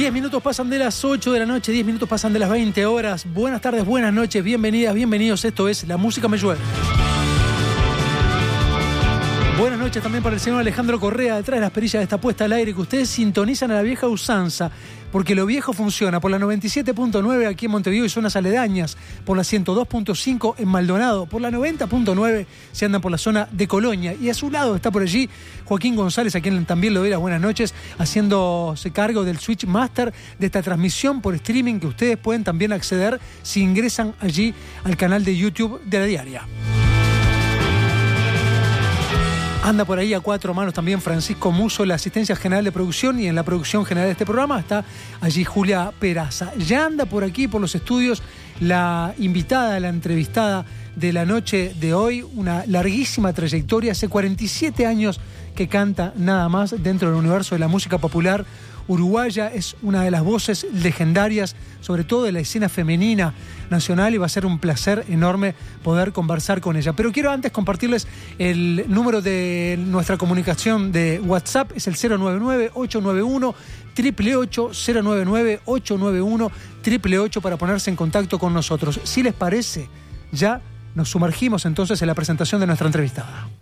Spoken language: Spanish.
10 minutos pasan de las 8 de la noche, 10 minutos pasan de las 20 horas. Buenas tardes, buenas noches, bienvenidas, bienvenidos. Esto es La Música Me Llueve. Buenas noches también para el señor Alejandro Correa, detrás de las perillas de esta puesta al aire, que ustedes sintonizan a la vieja usanza, porque lo viejo funciona por la 97.9 aquí en Montevideo y zonas aledañas, por la 102.5 en Maldonado, por la 90.9 si andan por la zona de Colonia. Y a su lado está por allí Joaquín González, a quien también le doy las buenas noches, haciéndose cargo del Switch Master de esta transmisión por streaming que ustedes pueden también acceder si ingresan allí al canal de YouTube de La Diaria. Anda por ahí a cuatro manos también Francisco Muso, la asistencia general de producción, y en la producción general de este programa está allí Julia Peraza. Ya anda por aquí, por los estudios, la invitada, la entrevistada de la noche de hoy, una larguísima trayectoria, hace 47 años que canta nada más dentro del universo de la música popular uruguaya, es una de las voces legendarias, sobre todo de la escena femenina nacional, y va a ser un placer enorme poder conversar con ella. Pero quiero antes compartirles el número de nuestra comunicación de WhatsApp, es el 099-891-888, 099-891-888 para ponerse en contacto con nosotros. Si les parece, ya nos sumergimos entonces en la presentación de nuestra entrevistada.